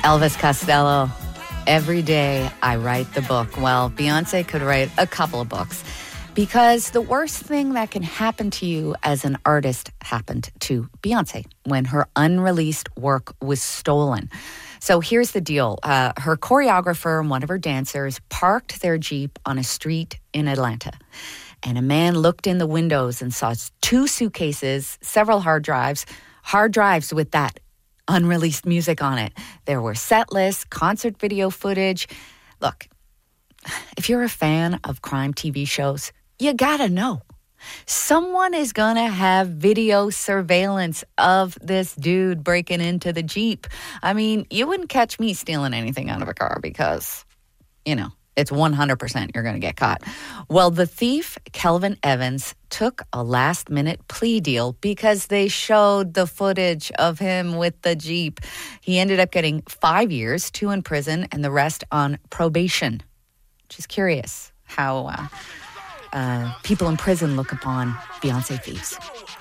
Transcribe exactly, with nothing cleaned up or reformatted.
Elvis Costello. Every day I write the book. Well, Beyonce could write a couple of books because the worst thing that can happen to you as an artist happened to Beyonce when her unreleased work was stolen. So here's the deal. Uh, her choreographer and one of her dancers parked their Jeep on a street in Atlanta. And a man looked in the windows and saw two suitcases, several hard drives, hard drives with that unreleased music on it. There were set lists, concert video footage. Look, if you're a fan of crime T V shows, you gotta know. Someone is gonna have video surveillance of this dude breaking into the Jeep. I mean, you wouldn't catch me stealing anything out of a car because, you know, it's one hundred percent you're going to get caught. Well, the thief, Kelvin Evans, took a last-minute plea deal because they showed the footage of him with the Jeep. He ended up getting five years, two in prison, and the rest on probation, which is curious how uh, uh, people in prison look upon Beyonce thieves.